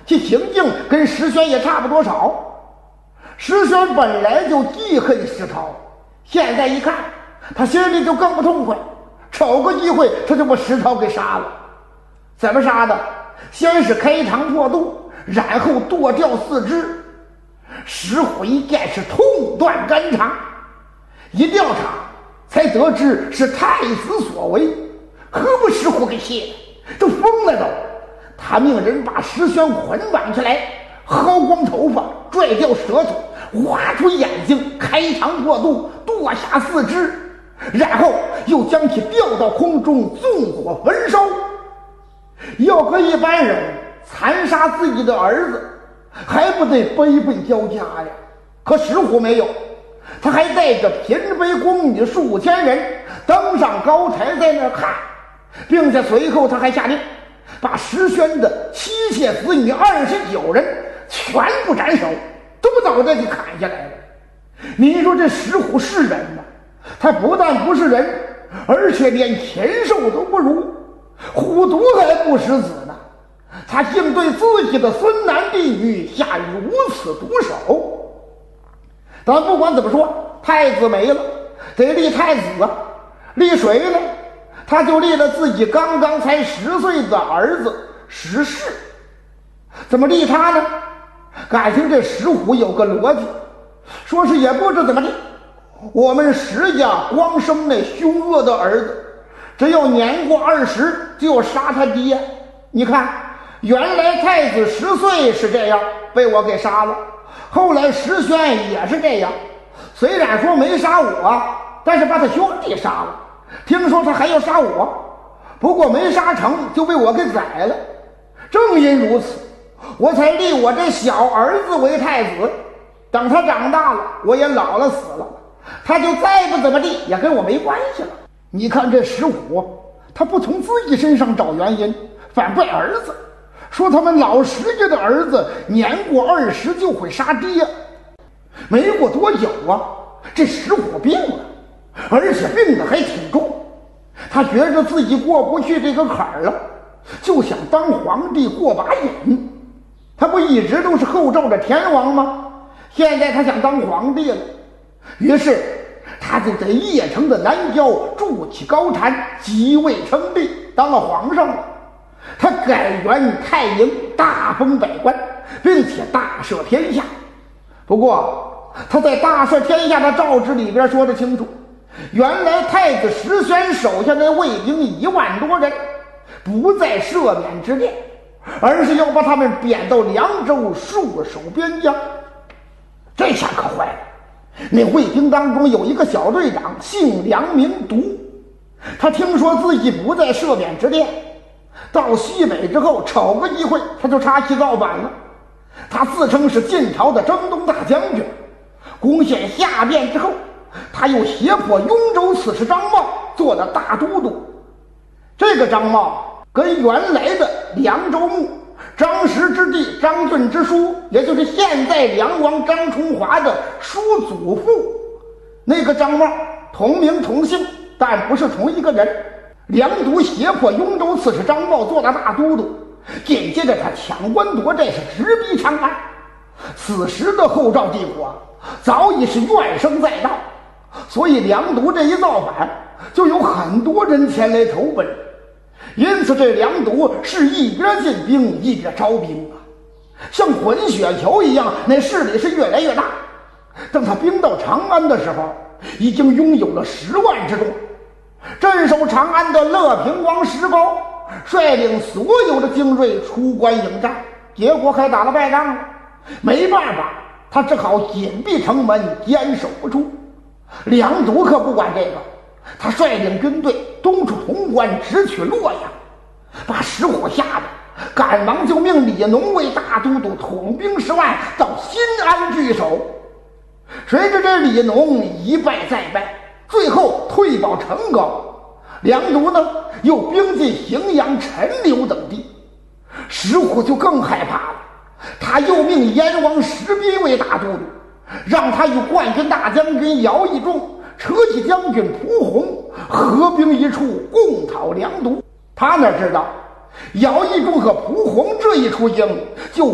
其行径跟石宣也差不多少。石宣本来就记恨石涛，现在一看，他心里就更不痛快，瞅个机会他就把石涛给杀了。怎么杀的？先是开膛破肚，然后剁掉四肢。石虎一见是痛断肝肠，一调查才得知是太子所为，何不石虎给气的都疯了都。他命人把石宣捆绑起来，薅光头发，拽掉舌头，挖出眼睛，开膛破肚，剁下四肢，然后又将其吊到空中，纵火焚烧。要搁一般人残杀自己的儿子，还不得悲愤交加呀？可石虎没有，他还带着嫔妃宫女数千人登上高台在那儿看，并且随后他还下令把石宣的妻妾子女29人全部斩首，都脑袋给砍下来了。你说这石虎是人吗？他不但不是人，而且连禽兽都不如，虎毒还不食子呢。他竟对自己的孙男弟女下如此毒手。但不管怎么说，太子没了，得立太子啊。立谁呢？他就立了自己刚刚才10岁的儿子石氏。怎么立他呢？感情这石虎有个逻辑，说是也不知怎么地，我们石家光生那凶恶的儿子，只要年过20就要杀他爹。你看，原来太子10岁是这样被我给杀了，后来石宣也是这样，虽然说没杀我，但是把他兄弟杀了，听说他还要杀我，不过没杀成就被我给宰了。正因如此，我才立我这小儿子为太子，等他长大了，我也老了死了，他就再不怎么地也跟我没关系了。你看这石虎，他不从自己身上找原因，反怪儿子，说他们老石家的儿子年过20就会杀爹。没过多久啊，这石虎病了，而且病得还挺重。他觉着自己过不去这个坎儿了，就想当皇帝过把瘾。他不一直都是后赵的天王吗？现在他想当皇帝了，于是他就在邺城的南郊筑起高坛，即位称帝，当了皇上了。他改元太营，大封百官，并且大赦天下。不过他在大赦天下的诏旨里边说得清楚，原来太子石宣手下的卫兵1万多人不在赦免之列，而是要把他们贬到凉州戍守边疆。这下可坏了，那卫兵当中有一个小队长姓梁名独，他听说自己不在赦免之列，到西北之后瞅个机会他就插旗造反了。他自称是晋朝的征东大将军，攻陷下汴之后，他又胁迫雍州刺史张茂做了大都督。这个张茂跟原来的凉州牧张石之弟张俊之叔，也就是现在梁王张崇华的叔祖父那个张茂同名同姓，但不是同一个人。梁独胁迫雍州刺史张茂做了大都督，紧接着他抢官夺寨，是直逼长安。此时的后赵帝国早已是怨声载道，所以梁独这一造反，就有很多人前来投奔。因此这梁独是一边进兵一边招兵啊，像滚雪球一样，那势力是越来越大。等他兵到长安的时候，已经拥有了10万之众。镇守长安的乐平王石高率领所有的精锐出关迎战，结果还打了败仗了。没办法，他只好紧闭城门，坚守不出。梁独可不管这个，他率领军队东出潼关，直取洛阳，把石虎吓得赶忙就命李农为大都督，统兵10万到新安据守。谁知这李农一败再败，最后退保成皋。梁独呢又兵进荥阳、陈留等地，石虎就更害怕了。他又命燕王石斌为大都督，让他与冠军大将军姚义仲、车骑将军蒲洪合兵一处，共讨梁独。他哪知道姚义仲和蒲洪这一出兵，就